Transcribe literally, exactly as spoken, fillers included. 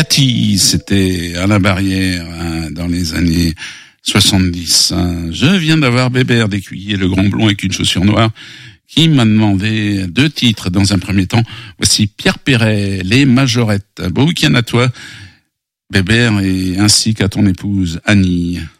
Cathy, c'était Alain Barrière hein, dans les années soixante-dix. Hein. Je viens d'avoir Bébert d'Écuyer, le grand blond avec une chaussure noire, qui m'a demandé deux titres dans un premier temps. Voici Pierre Perret, Les Majorettes. Beau week-end à toi, Bébert, et ainsi qu'à ton épouse Annie.